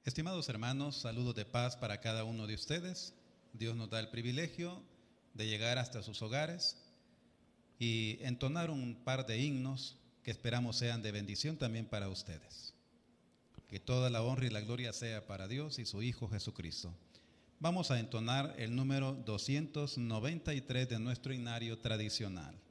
Estimados hermanos, saludos de paz para cada uno de ustedes. Dios nos da el privilegio de llegar hasta sus hogares y entonar un par de himnos que esperamos sean de bendición también para ustedes. Que toda la honra y la gloria sea para Dios y su Hijo Jesucristo. Vamos a entonar el número 293 de nuestro himnario tradicional.